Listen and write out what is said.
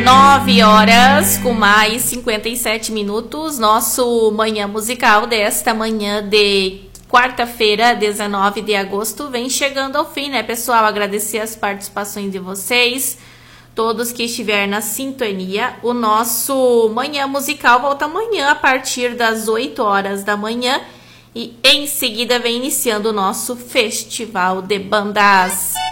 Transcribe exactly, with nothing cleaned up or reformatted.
nove horas com mais cinquenta e sete minutos. Nosso Manhã Musical desta manhã de quarta-feira, dezenove de agosto, vem chegando ao fim, né, pessoal? Agradecer as participações de vocês, todos que estiverem na sintonia. O nosso Manhã Musical volta amanhã a partir das oito horas da manhã e em seguida vem iniciando o nosso Festival de Bandas.